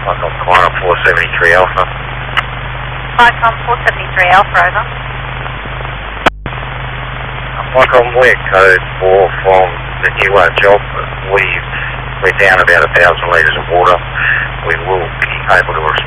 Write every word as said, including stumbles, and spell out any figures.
Icon Climber four seventy-three Alpha. Icon four seventy-three Alpha, over. Icon, we're code four from the New uh, job. We've, we're down about a thousand litres of water. We will be able to respond